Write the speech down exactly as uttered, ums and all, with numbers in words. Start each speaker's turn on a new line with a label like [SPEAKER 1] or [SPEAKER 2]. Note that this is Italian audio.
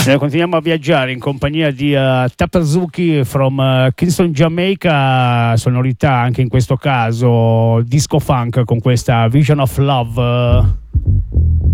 [SPEAKER 1] Eh, continuiamo a viaggiare in compagnia di uh, Tapazuki from uh, Kingston, Jamaica, sonorità anche in questo caso disco funk con questa Vision of Love.